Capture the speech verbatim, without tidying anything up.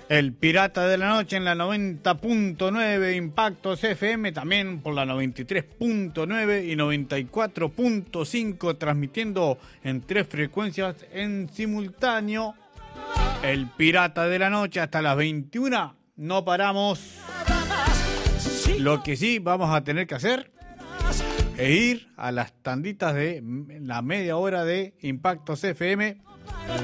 El Pirata de la Noche en la noventa punto nueve Impactos F M, también por la noventa y tres punto nueve y noventa y cuatro punto cinco, transmitiendo en tres frecuencias en simultáneo. El Pirata de la Noche hasta las veintiuna, no paramos. Lo que sí vamos a tener que hacer es ir a las tanditas de la media hora de Impactos F M